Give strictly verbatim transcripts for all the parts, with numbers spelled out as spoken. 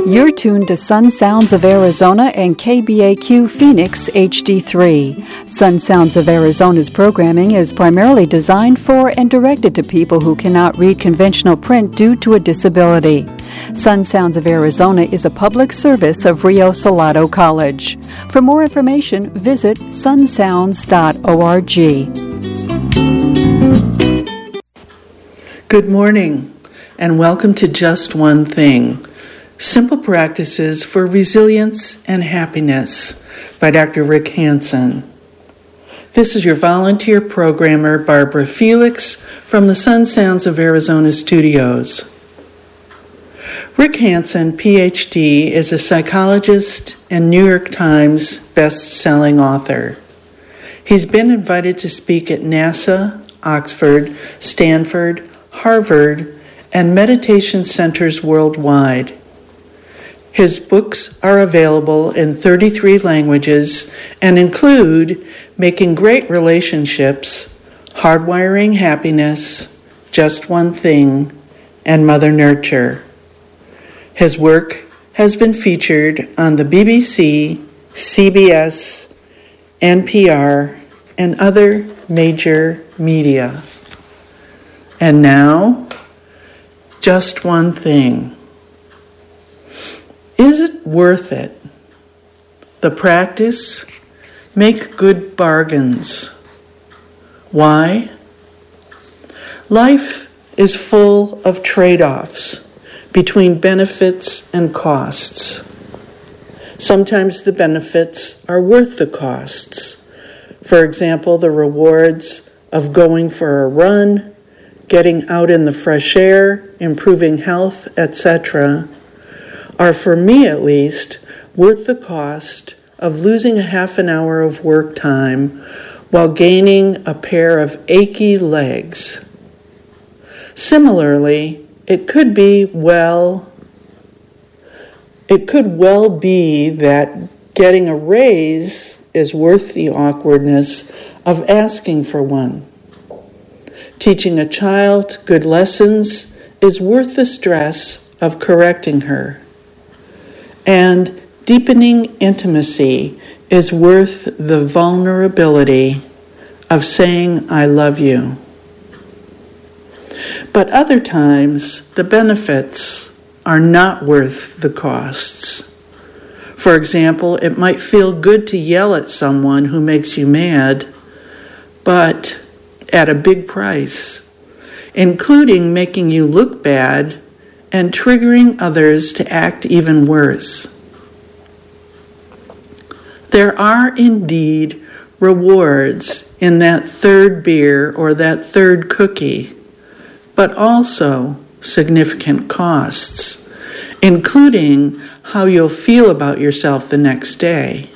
You're tuned to Sun Sounds of Arizona and K B A Q Phoenix H D three. Sun Sounds of Arizona's programming is primarily designed for and directed to people who cannot read conventional print due to a disability. Sun Sounds of Arizona is a public service of Rio Salado College. For more information, visit sun sounds dot org. Good morning, and welcome to Just One Thing, Simple Practices for Resilience and Happiness by Doctor Rick Hansen. This is your volunteer programmer, Barbara Felix, from the Sun Sounds of Arizona studios. Rick Hansen, P H D, is a psychologist and New York Times best-selling author. He's been invited to speak at NASA, Oxford, Stanford, Harvard, and meditation centers worldwide. His books are available in thirty-three languages and include Making Great Relationships, Hardwiring Happiness, Just One Thing, and Mother Nurture. His work has been featured on the B B C, C B S, N P R, and other major media. And now, just one thing. Is it worth it? The practice, make good bargains. Why? Life is full of trade-offs between benefits and costs. Sometimes the benefits are worth the costs. For example, the rewards of going for a run, getting out in the fresh air, improving health, et cetera, are, for me at least, worth the cost of losing a half an hour of work time while gaining a pair of achy legs. Similarly, it could be, well, it could well be that getting a raise is worth the awkwardness of asking for one. Teaching a child good lessons is worth the stress of correcting her. And deepening intimacy is worth the vulnerability of saying, I love you. But other times, the benefits are not worth the costs. For example, it might feel good to yell at someone who makes you mad, but at a big price, including making you look bad and triggering others to act even worse. There are indeed rewards in that third beer or that third cookie, but also significant costs, including how you'll feel about yourself the next day.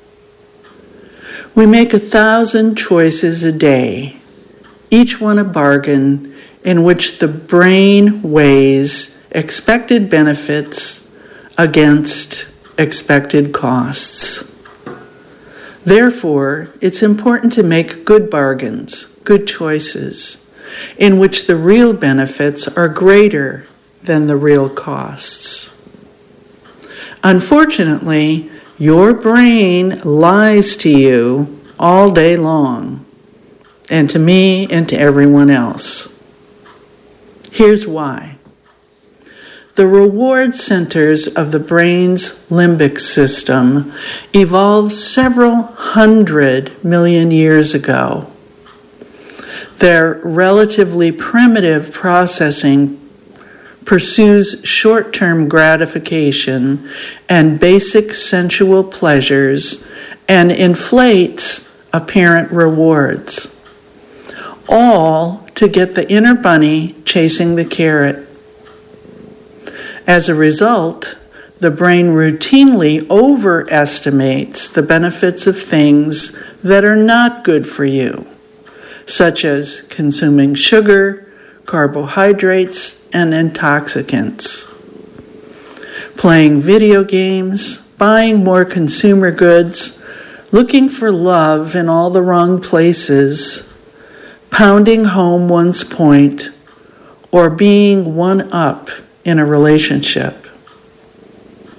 We make a thousand choices a day, each one a bargain in which the brain weighs expected benefits against expected costs. Therefore, it's important to make good bargains, good choices, in which the real benefits are greater than the real costs. Unfortunately, your brain lies to you all day long, and to me and to everyone else. Here's why. The reward centers of the brain's limbic system evolved several hundred million years ago. Their relatively primitive processing pursues short-term gratification and basic sensual pleasures and inflates apparent rewards, all to get the inner bunny chasing the carrot. As a result, the brain routinely overestimates the benefits of things that are not good for you, such as consuming sugar, carbohydrates, and intoxicants. Playing video games, buying more consumer goods, looking for love in all the wrong places, pounding home one's point, or being one up in a relationship.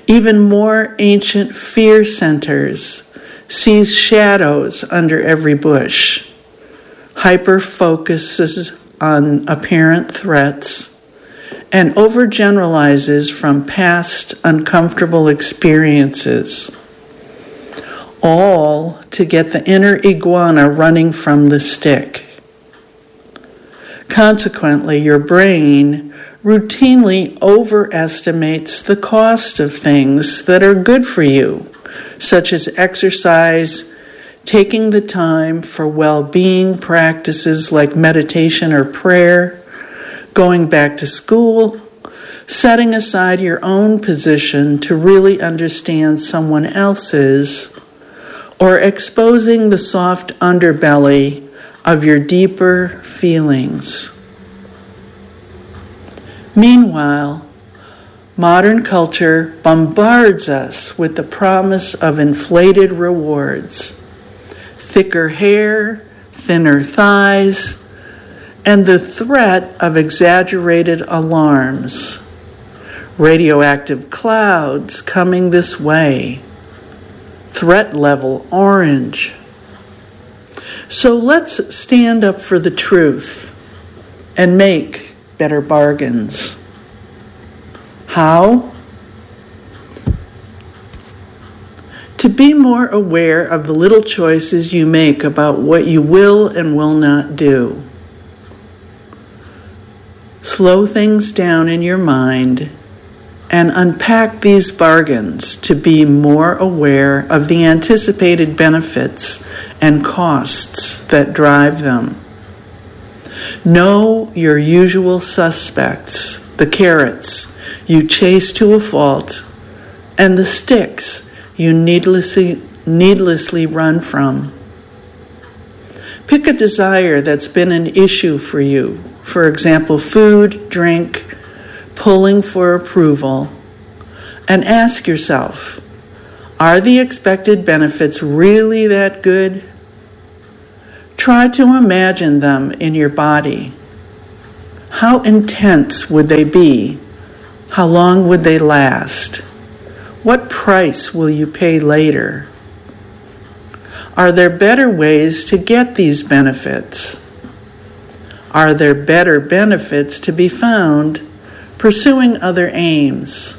Even more ancient fear centers sees shadows under every bush, hyper-focuses on apparent threats, and overgeneralizes from past uncomfortable experiences, all to get the inner iguana running from the stick. Consequently, your brain routinely overestimates the cost of things that are good for you, such as exercise, taking the time for well-being practices like meditation or prayer, going back to school, setting aside your own position to really understand someone else's, or exposing the soft underbelly of your deeper feelings. Meanwhile, modern culture bombards us with the promise of inflated rewards, thicker hair, thinner thighs, and the threat of exaggerated alarms. Radioactive clouds coming this way. Threat level orange. So let's stand up for the truth and make better bargains. How? To be more aware of the little choices you make about what you will and will not do. Slow things down in your mind and unpack these bargains to be more aware of the anticipated benefits and costs that drive them. Know your usual suspects, the carrots you chase to a fault, and the sticks you needlessly, needlessly run from. Pick a desire that's been an issue for you, for example, food, drink, pulling for approval, and ask yourself, are the expected benefits really that good? Try to imagine them in your body. How intense would they be? How long would they last? What price will you pay later? Are there better ways to get these benefits? Are there better benefits to be found pursuing other aims?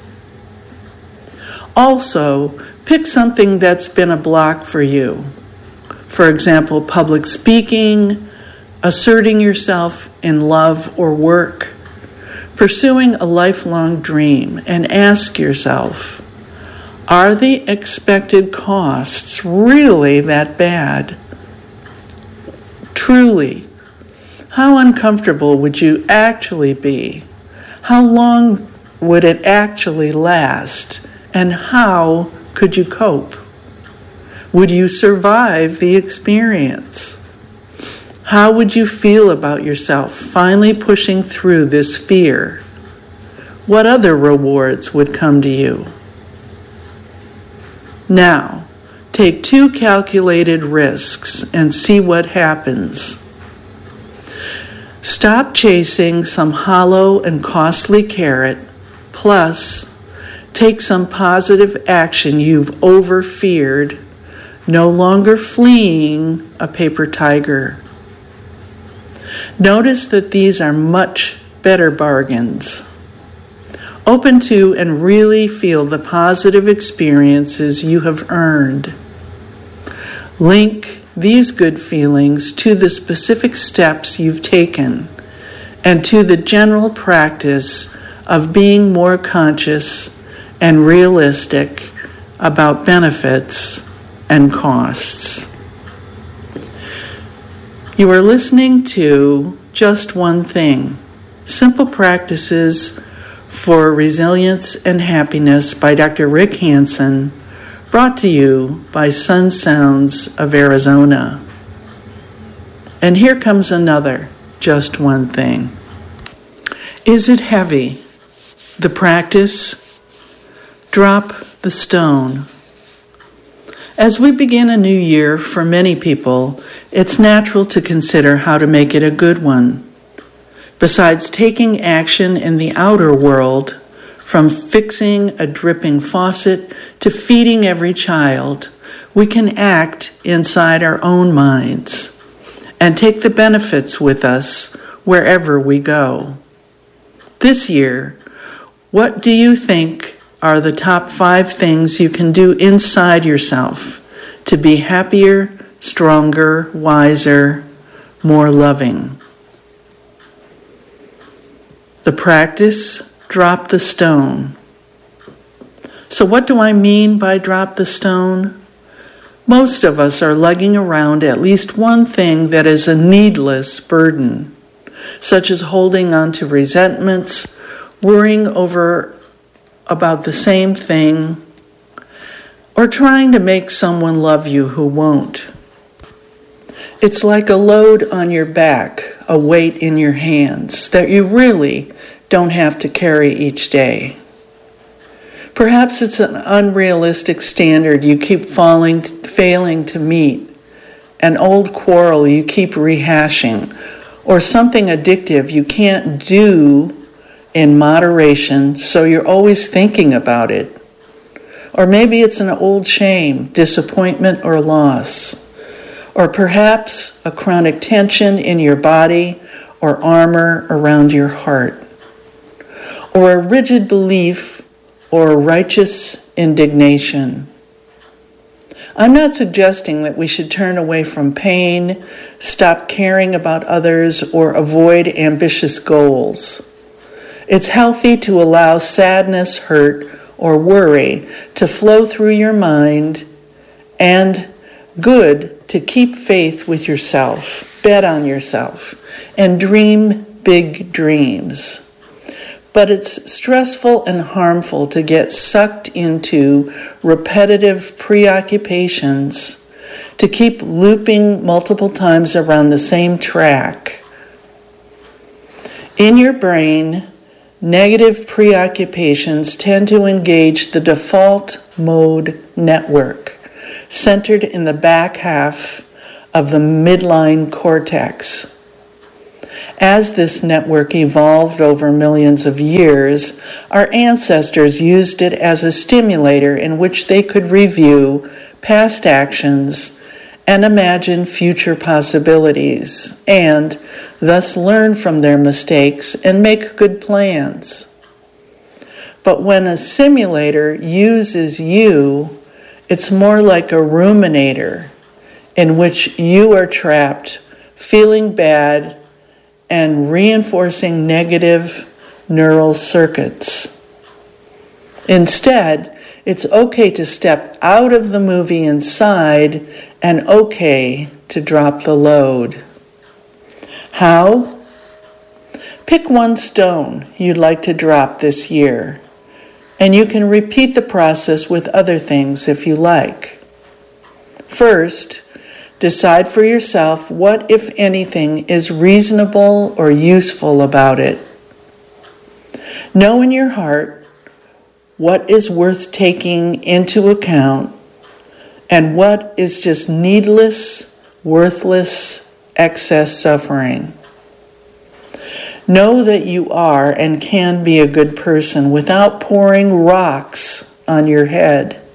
Also, pick something that's been a block for you. For example, public speaking, asserting yourself in love or work, pursuing a lifelong dream, and ask yourself, are the expected costs really that bad? Truly, how uncomfortable would you actually be? How long would it actually last? And how could you cope? Would you survive the experience? How would you feel about yourself finally pushing through this fear? What other rewards would come to you? Now, take two calculated risks and see what happens. Stop chasing some hollow and costly carrot, plus take some positive action you've over-feared, no longer fleeing a paper tiger. Notice that these are much better bargains. Open to and really feel the positive experiences you have earned. Link these good feelings to the specific steps you've taken and to the general practice of being more conscious and realistic about benefits and costs. You are listening to Just One Thing, Simple Practices for Resilience and Happiness by Doctor Rick Hanson, brought to you by Sun Sounds of Arizona. And here comes another Just One Thing. Is it heavy? The practice? Drop the stone. As we begin a new year, for many people, it's natural to consider how to make it a good one. Besides taking action in the outer world, From fixing a dripping faucet to feeding every child, we can act inside our own minds and take the benefits with us wherever we go. This year, what do you think are the top five things you can do inside yourself to be happier, stronger, wiser, more loving? The practice, drop the stone. So what do I mean by drop the stone? Most of us are lugging around at least one thing that is a needless burden, such as holding on to resentments, worrying over about the same thing, or trying to make someone love you who won't. It's like a load on your back, a weight in your hands that you really don't have to carry each day. Perhaps it's an unrealistic standard you keep falling, failing to meet, an old quarrel you keep rehashing, or something addictive you can't do in moderation, so you're always thinking about it. Or maybe it's an old shame, disappointment, or loss. Or perhaps a chronic tension in your body or armor around your heart. Or a rigid belief or a righteous indignation. I'm not suggesting that we should turn away from pain, stop caring about others, or avoid ambitious goals. It's healthy to allow sadness, hurt, or worry to flow through your mind, and good to keep faith with yourself, bet on yourself, and dream big dreams. But it's stressful and harmful to get sucked into repetitive preoccupations, to keep looping multiple times around the same track. In your brain, negative preoccupations tend to engage the default mode network, centered in the back half of the midline cortex. As this network evolved over millions of years, our ancestors used it as a stimulator in which they could review past actions and imagine future possibilities, and thus learn from their mistakes and make good plans. But when a simulator uses you, it's more like a ruminator in which you are trapped, feeling bad, and reinforcing negative neural circuits. Instead, it's okay to step out of the movie inside and okay to drop the load. How? Pick one stone you'd like to drop this year, and you can repeat the process with other things if you like. First, decide for yourself what, if anything, is reasonable or useful about it. Know in your heart what is worth taking into account and what is just needless, worthless, excess suffering. Know that you are and can be a good person without pouring rocks on your head.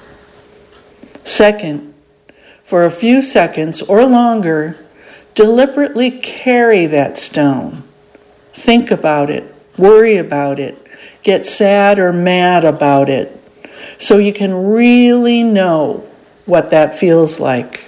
Second, for a few seconds or longer, deliberately carry that stone. Think about it, worry about it, get sad or mad about it, so you can really know what that feels like.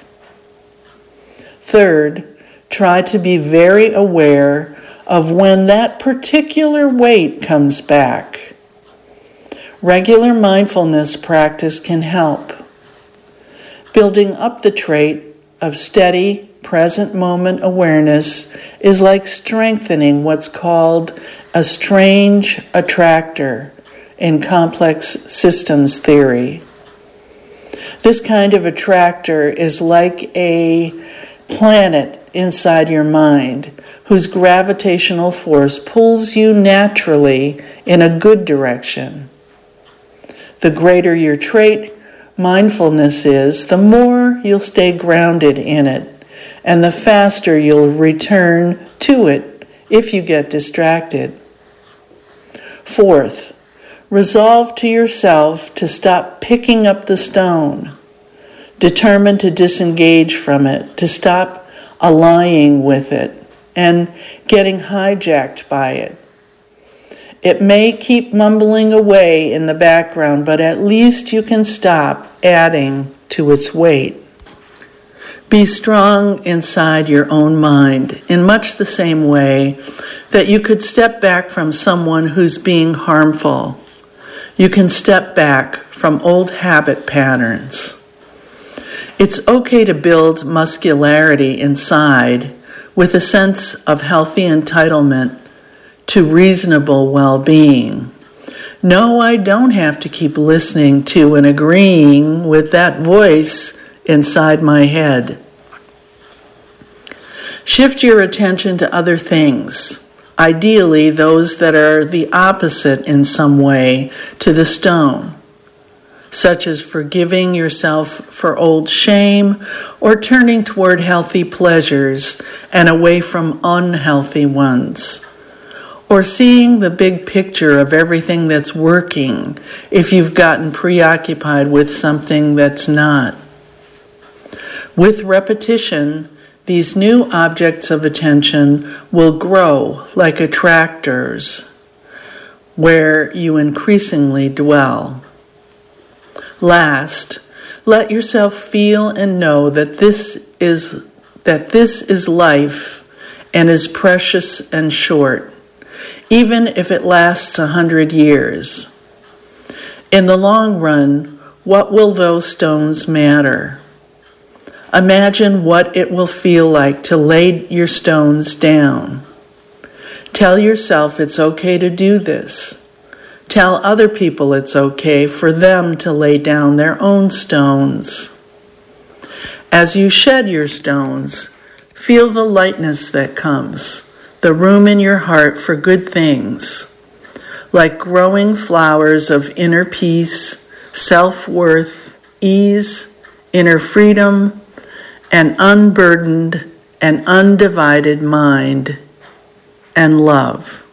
Third, try to be very aware of when that particular weight comes back. Regular mindfulness practice can help. Building up the trait of steady, present moment awareness is like strengthening what's called a strange attractor in complex systems theory. This kind of attractor is like a planet inside your mind whose gravitational force pulls you naturally in a good direction. The greater your trait mindfulness is, the more you'll stay grounded in it, and the faster you'll return to it if you get distracted. Fourth, Resolve to yourself to stop picking up the stone, determined to disengage from it, to stop allying with it and getting hijacked by it. It may keep mumbling away in the background, but at least you can stop adding to its weight. Be strong inside your own mind in much the same way that you could step back from someone who's being harmful. You can step back from old habit patterns. It's okay to build muscularity inside with a sense of healthy entitlement to reasonable well-being. No, I don't have to keep listening to and agreeing with that voice inside my head. Shift your attention to other things. Ideally, those that are the opposite in some way to the stone, such as forgiving yourself for old shame or turning toward healthy pleasures and away from unhealthy ones, or seeing the big picture of everything that's working if you've gotten preoccupied with something that's not. With repetition, these new objects of attention will grow like attractors where you increasingly dwell. Last, let yourself feel and know that this is that this is life and is precious and short, even if it lasts a hundred years. In the long run, what will those stones matter? Imagine what it will feel like to lay your stones down. Tell yourself it's okay to do this. Tell other people it's okay for them to lay down their own stones. As you shed your stones, feel the lightness that comes, the room in your heart for good things, like growing flowers of inner peace, self-worth, ease, inner freedom, an unburdened and undivided mind and love.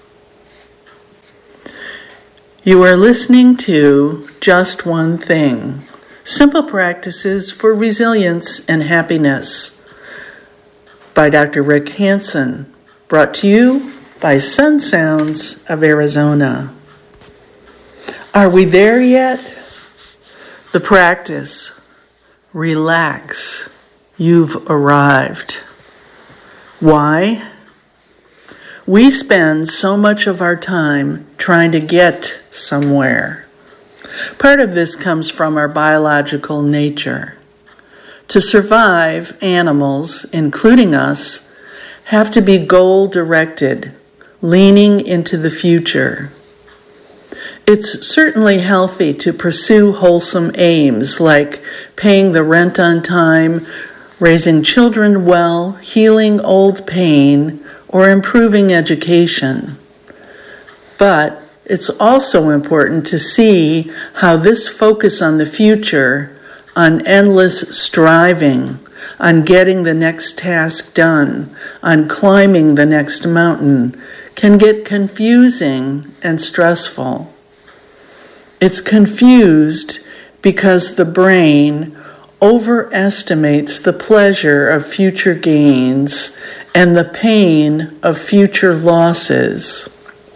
You are listening to Just One Thing, Simple Practices for Resilience and Happiness by Doctor Rick Hanson, brought to you by Sun Sounds of Arizona. Are we there yet? The practice. Relax. You've arrived. Why? We spend so much of our time trying to get somewhere. Part of this comes from our biological nature. To survive, animals, including us, have to be goal-directed, leaning into the future. It's certainly healthy to pursue wholesome aims like paying the rent on time, raising children well, healing old pain, or improving education. But it's also important to see how this focus on the future, on endless striving, on getting the next task done, on climbing the next mountain, can get confusing and stressful. It's confused because the brain overestimates the pleasure of future gains and the pain of future losses.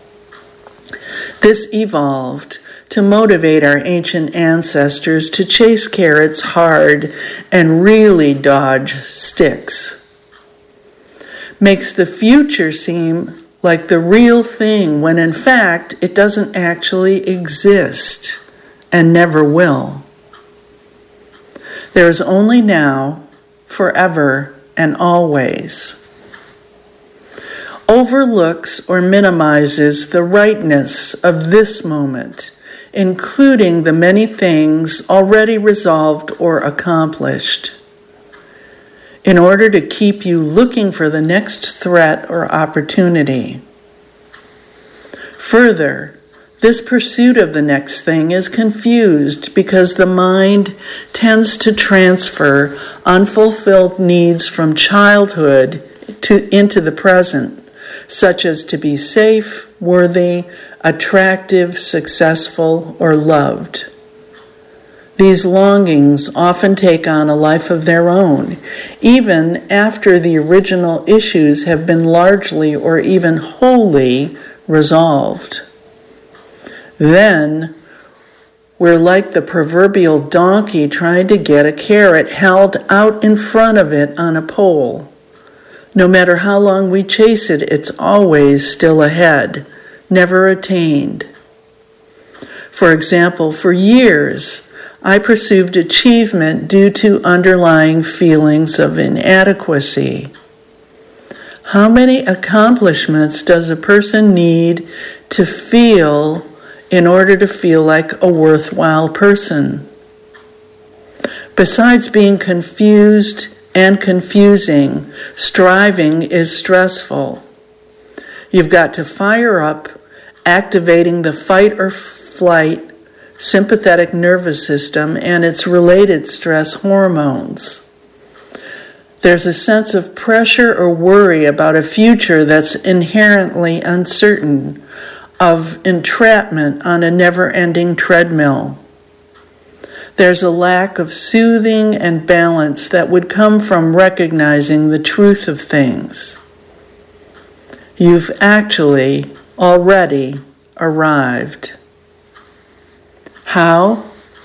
This evolved to motivate our ancient ancestors to chase carrots hard and really dodge sticks. Makes the future seem like the real thing when in fact it doesn't actually exist and never will. There is only now, forever, and always. Overlooks or minimizes the rightness of this moment, including the many things already resolved or accomplished, in order to keep you looking for the next threat or opportunity. Further, this pursuit of the next thing is confused because the mind tends to transfer unfulfilled needs from childhood to into the present, such as to be safe, worthy, attractive, successful, or loved. These longings often take on a life of their own, even after the original issues have been largely or even wholly resolved. Then, we're like the proverbial donkey trying to get a carrot held out in front of it on a pole. No matter how long we chase it, it's always still ahead, never attained. For example, for years, I pursued achievement due to underlying feelings of inadequacy. How many accomplishments does a person need to feel in order to feel like a worthwhile person? Besides being confused and confusing, striving is stressful. You've got to fire up, activating the fight or flight sympathetic nervous system and its related stress hormones. There's a sense of pressure or worry about a future that's inherently uncertain, of entrapment on a never-ending treadmill. There's a lack of soothing and balance that would come from recognizing the truth of things. You've actually already arrived. How?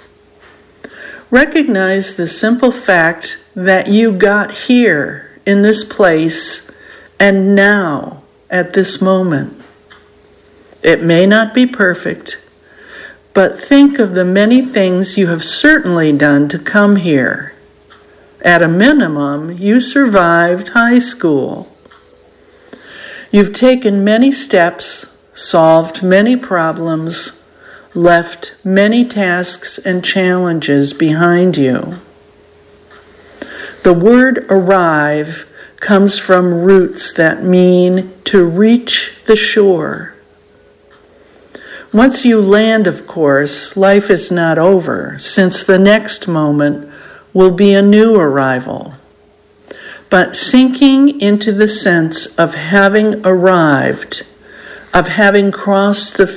Recognize the simple fact that you got here in this place and now at this moment. It may not be perfect, but think of the many things you have certainly done to come here. At a minimum, you survived high school. You've taken many steps, solved many problems, left many tasks and challenges behind you. The word arrive comes from roots that mean to reach the shore. Once you land, of course, life is not over, since the next moment will be a new arrival. But sinking into the sense of having arrived, of having crossed the